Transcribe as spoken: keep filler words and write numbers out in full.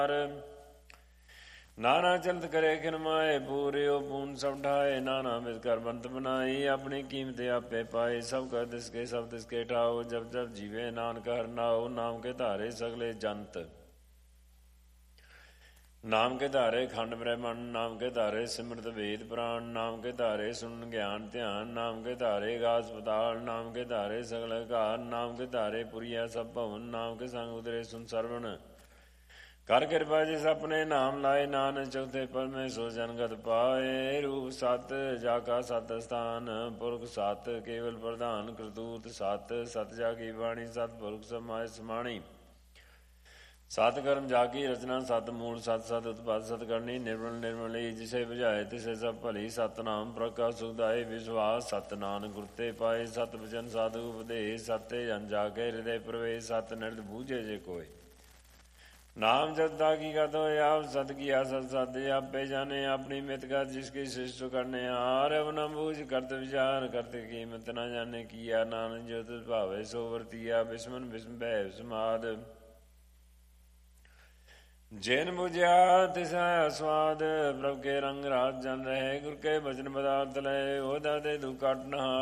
ਨਾਨਾ ਚਲਤ ਕਰੇ ਖਿਨ ਮਾਏ, ਪੂਰਿਓ ਪੂਨ ਸਭ ਢਾਏ। ਨਾਨਾ ਮਿਤ ਕਰ ਬੰਤ ਬਨਾਈ, ਆਪਣੀ ਕੀਮਤ ਆਪੇ ਪਾਏ। ਸਭ ਕਰ ਤਿਸਕੇ ਸਭ ਤਿਸਕੇ ਠਾਓ, ਜਬ ਜਬ ਜੀਵੇ ਨਾਨਕ ਹਰਿ ਨਾਉ। ਨਾਮ ਕੇ ਧਾਰੇ ਸਗਲੇ ਜੰਤ, ਨਾਮ ਕੇ ਧਾਰੇ ਖੰਡ ਬ੍ਰਹਮੰਡ। ਨਾਮ ਕੇ ਧਾਰੇ ਸਿਮਰਤ ਵੇਦ ਪੁਰਾਣ, ਨਾਮ ਕੇ ਧਾਰੇ ਸੁਣਨ ਗਿਆਨ ਧਿਆਨ। ਨਾਮ ਕੇ ਧਾਰੇ ਗਾਸ ਪਤਾਲ, ਨਾਮ ਕੇ ਧਾਰੇ ਸਗਲ ਘਾਰ। ਨਾਮ ਕੇ ਧਾਰੇ ਪੁਰੀਆ ਸਭ ਭਵਨ, ਨਾਮ ਕੇ ਸੰਗ ਉਤਰੇ ਸੁਨ ਸਰਵਣ। ਕਰ ਕਿਰਪਾ ਜਿਸ ਆਪਣੇ ਨਾਮ ਲਾਏ, ਨਾਨਕ ਚੌਥੇ ਪਰਮੇ ਸੋ ਜਨਗਤ ਪਾਏ। ਰੂਪ ਸਤ ਜਾ ਕਾ ਸਤ ਸਥਾਨ, ਪੁਰਖ ਸਤ ਕੇਵਲ ਪ੍ਰਧਾਨ। ਕਰਤੂਤ ਸਤ ਸਤ ਜਾ ਕੀ ਬਾਣੀ, ਸਤ ਪੁਰਖ ਸਮਾਇ ਸਮਾਣੀ। ਸਤ ਕਰਮ ਜਾ ਕੀ ਰਚਨਾ, ਸਤ ਮੂਲ ਸਤ ਸਤ ਉਤਪਾਦ। ਸਤ ਕਰਨੀ ਨਿਰਮਲ ਨਿਰਮਲੀ, ਜਿਸੇ ਬੁਝਾਏ ਤਿਸੇ ਸਭ ਭਲੀ। ਸਤਨਾਮ ਪ੍ਰਕਾਸ਼ ਸੁਖਦਾਏ, ਵਿਸ਼ਵਾਸ ਸਤ ਨਾਨਕ ਗੁਰ ਤੇ ਪਾਏ। ਸਤ ਬਚਨ ਸਾਧੂ ਉਪਦੇਸ਼, ਸਤੇ ਜਨ ਜਾ ਕੇ ਹਿਰਦੇ ਪ੍ਰਵੇਸ਼। ਸਤ ਨਿਰਦ ਬੂਝੇ ਜੇ ਕੋਇ, ਨਾਮ ਜਪਦਾ ਕੀ ਕਤ ਹੋਏ। ਆਪ ਸਤ ਕੀਆ ਸਤ ਸਤ, ਆਪੇ ਜਾਣੇ ਆਪਣੀ ਮਿਤ ਕਰ। ਜਿਸ ਕੀ ਸ੍ਰਿਸ਼ਟ ਕਰਨੇ ਹਾਰ, ਅਵ ਨ ਬੂਝ ਕਰਤ ਵਿਚਾਰ। ਕਰਤ ਕੀਮਤ ਨ ਜਾਣੇ ਕੀਆ, ਨਾਨਕ ਜੋ ਤਿਸ ਭਾਵੇ ਸੋ ਵਰਤੀਆ। ਬਿਸਮਨ ਬਿਸਮ ਭੈ ਸਮਾਦ, ਜਿਨ ਬੁਝਿਆ ਤਿਸ ਆਇਆ ਸਵਾਦ। ਪ੍ਰਭ ਕੇ ਰੰਗ ਰਾਤ ਜਨ ਰਹੇ, ਗੁਰ ਕੇ ਬਚਨ ਪਦਾਰਥ ਲਏ। ਉਹਦਾ ਤੇ ਦੁ ਕੱਟ ਨਹਾ